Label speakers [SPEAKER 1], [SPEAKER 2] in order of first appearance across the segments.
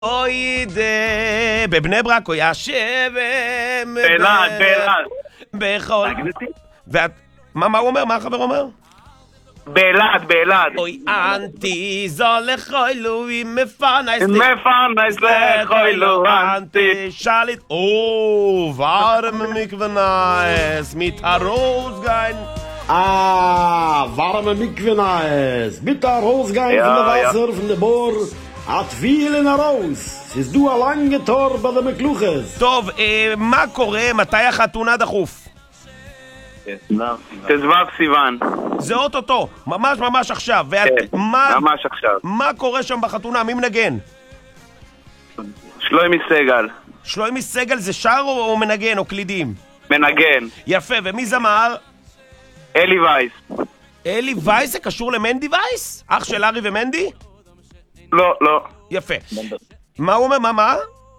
[SPEAKER 1] אוי דה, בבני ברק או ישב
[SPEAKER 2] באלעד
[SPEAKER 1] בכל... מה הוא אומר? מה החבר אומר?
[SPEAKER 2] באלעד
[SPEAKER 1] אוי אנטי זו לחוילו עם מפרנס
[SPEAKER 2] לחוילו
[SPEAKER 1] אנטי שאלית או varme mikvenaes mit a Rosgein
[SPEAKER 3] warme mikvenaes mit a Rosgein von der Wasser von der Bohr hat viel in a Rose ist du a lange Tor bei der Mekluches
[SPEAKER 1] טוב, מה קורה? מתי החתונה דחוף?
[SPEAKER 2] תזבב סיוון.
[SPEAKER 1] זה אוטוטו, ממש עכשיו.
[SPEAKER 2] ממש עכשיו.
[SPEAKER 1] מה קורה שם בחתונה? מי מנגן?
[SPEAKER 2] שלוימי סגל.
[SPEAKER 1] שלוימי סגל זה שר או מנגן או קלידים?
[SPEAKER 2] מנגן.
[SPEAKER 1] יפה, ומי זמר?
[SPEAKER 2] אלי וייס.
[SPEAKER 1] אלי וייס זה קשור למנדי וייס? אח של ארי ומנדי?
[SPEAKER 2] לא.
[SPEAKER 1] יפה. מה הוא אומר? מה?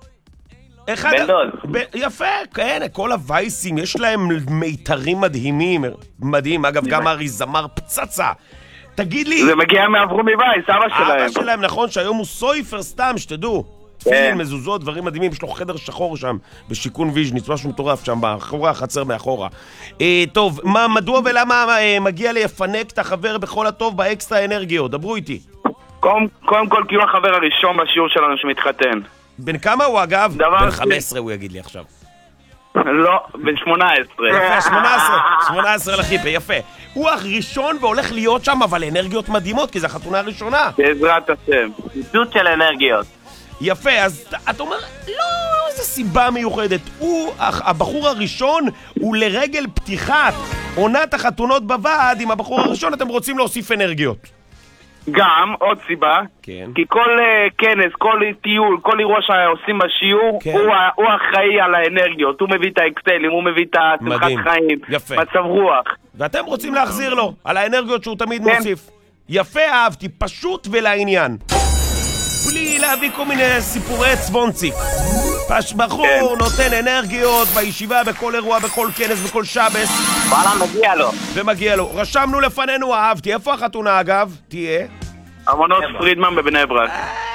[SPEAKER 2] בן דוד.
[SPEAKER 1] יפה, כן, כל הווייסים, יש להם מיתרים מדהימים, מדהים, אגב, גם ארי זמר פצצה. תגיד לי...
[SPEAKER 2] זה מגיע מאברומי וייס, אבא שלהם.
[SPEAKER 1] אבא שלהם, נכון, שהיום הוא סויפר סתם, שתדעו. תפילין, מזוזות, דברים מדהימים, יש לו חדר שחור שם, בשיקון ויז'ניץ, משהו מטורף שם, באחורה, החצר מאחורה. טוב, מדוע ולמה מגיע לפנק את החבר בכל הטוב באקסטרה אנרגיות? דברו איתי.
[SPEAKER 2] קודם כל, כי הוא החבר הראשון בשיעור שלנו שמתחתן.
[SPEAKER 1] בן כמה הוא אגב? בן 15 הוא יגיד לי עכשיו.
[SPEAKER 2] לא, בן 18.
[SPEAKER 1] יפה, 18 לחיפה, יפה. הוא הראשון והולך להיות שם, אבל אנרגיות מדהימות, כי זו החתונה הראשונה.
[SPEAKER 2] בעזרת השם. ציטוט של אנרגיות.
[SPEAKER 1] יפה, אז אתה אומר, לא, איזו סיבה מיוחדת. הוא, הבחור הראשון, הוא לרגל פתיחת עונת החתונות בוועד, עם הבחור הראשון אתם רוצים להוסיף אנרגיות.
[SPEAKER 2] גם, עוד סיבה,
[SPEAKER 1] כן.
[SPEAKER 2] כי כל כנס, כל טיול, כל אירוע שעושים בשיעור,
[SPEAKER 1] כן.
[SPEAKER 2] הוא אחראי על האנרגיות, הוא מביא את האקסלים, הוא מביא את השמחת חיים,
[SPEAKER 1] יפה.
[SPEAKER 2] מצב רוח.
[SPEAKER 1] ואתם רוצים להחזיר לו על האנרגיות שהוא תמיד מוסיף. יפה, אהבתי, פשוט ולעניין. בלי להביא כל מיני סיפורי צבונציק. בחור נותן אנרגיות בישיבה, בכל אירוע, בכל כנס, בכל שבס.
[SPEAKER 2] וואלה, מגיע לו.
[SPEAKER 1] ומגיע לו. רשמנו לפנינו, אהבתי. איפה החתונה אגב? תהיה?
[SPEAKER 2] ארמונות פרידמן בבני ברק.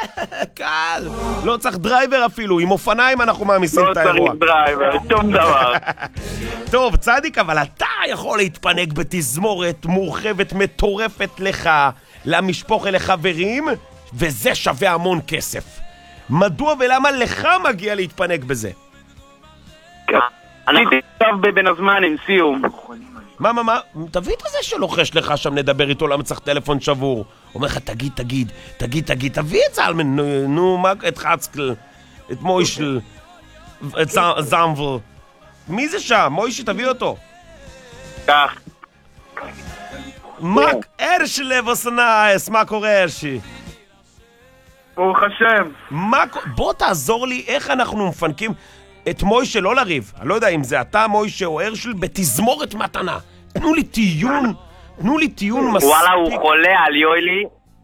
[SPEAKER 1] קל. לא צריך דרייבר אפילו. עם אופניים אנחנו מעמיסים את האירוע.
[SPEAKER 2] לא צריך דרייבר, שום דבר.
[SPEAKER 1] טוב, צדיק, אבל אתה יכול להתפנק בתזמורת מורחבת מטורפת לך, למשפחה, לחברים, וזה שווה המון כסף. מדוע ולמה לך מגיע להתפנק בזה?
[SPEAKER 2] אני עכשיו בבין הזמן עם סיום.
[SPEAKER 1] מה? תביא את זה שלוחש לך שם, נדבר איתו, למה צריך טלפון שבור. אומר לך, תגיד, תביא את זלמן, נו, מה, את חצקל, את מוישל, את זמבל. מי זה שם? מוישי, תביא אותו.
[SPEAKER 2] כך.
[SPEAKER 1] הרשי לבוסנאייס, מה קורה הרשי?
[SPEAKER 2] ברוך השם.
[SPEAKER 1] בוא תעזור לי איך אנחנו מפנקים את מוישה, לא לריב. אני לא יודע אם זה אתה מוישה או הרשל, בתזמורת מתנה. תנו לי טיון מספיק.
[SPEAKER 2] וואלה, הוא חולה על יוילי.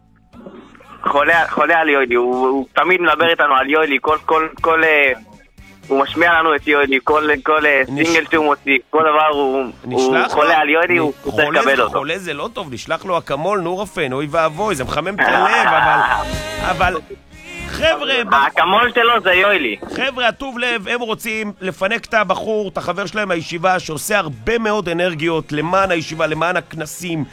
[SPEAKER 2] חולה על יוילי. הוא תמיד מדבר איתנו על יוילי. הוא משמיע לנו את יוילי. כל סינגל שהוא מוציא. כל דבר הוא חולה על יוילי. הוא צריך לקבל אותו.
[SPEAKER 1] חולה זה לא טוב. נשלח לו אקמול, נורפן, אוי ואבוי. זה מחמם את הלב, אבל... חבר'ה...
[SPEAKER 2] האקמול שלו זה יוילי.
[SPEAKER 1] חבר'ה, הטוב לב, הם רוצים לפנק את הבחור, את החבר שלהם מהישיבה, שעושה הרבה מאוד אנרגיות למען הישיבה, למען הכנסים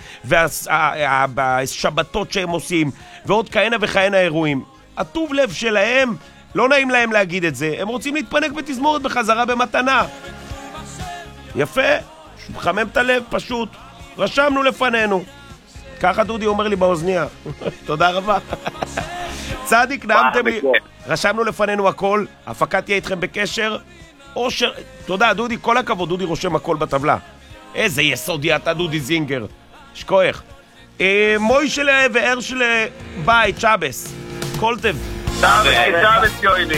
[SPEAKER 1] והשבתות שהם עושים, ועוד כהנה וכהנה אירועים. הטוב לב שלהם, לא נעים להם להגיד את זה, הם רוצים להתפנק בתזמורת בחזרה במתנה. יפה, מחמם את הלב פשוט. רשמנו לפנינו. ככה דודי אומר לי באוזניה. תודה רבה. צדיק, נעמתם לי. רשמנו לפנינו הכל. הפקה תהיה איתכם בקשר. תודה, דודי, כל הכבוד. דודי רושם הכל בטבלה. איזה יסודי אתה, דודי זינגר. שכוח. מוי של והר של בית, שבס. קולטב.
[SPEAKER 2] שבס יוילי.